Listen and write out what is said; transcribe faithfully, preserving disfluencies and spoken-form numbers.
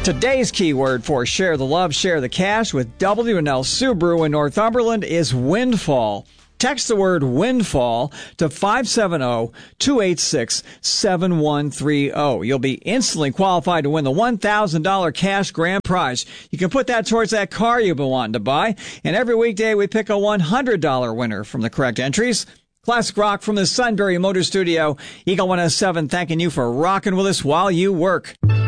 Today's keyword for Share the Love, Share the Cash with W and L Subaru in Northumberland is windfall. Text the word windfall to five seven zero, two eight six, seven one three zero. You'll be instantly qualified to win the one thousand dollars cash grand prize. You can put that towards that car you've been wanting to buy. And every weekday we pick a one hundred dollars winner from the correct entries. Classic rock from the Sunbury Motor Studio. Eagle one oh seven thanking you for rocking with us while you work.